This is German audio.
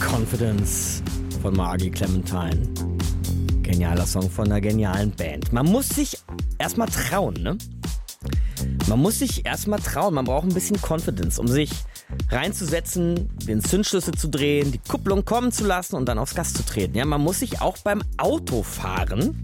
Confidence von Margie Clementine. Genialer Song von einer genialen Band. Man muss sich erstmal trauen, ne? Man muss sich erstmal trauen. Man braucht ein bisschen Confidence, um sich reinzusetzen, den Zündschlüssel zu drehen, die Kupplung kommen zu lassen und dann aufs Gas zu treten. Ja, man muss sich auch beim Autofahren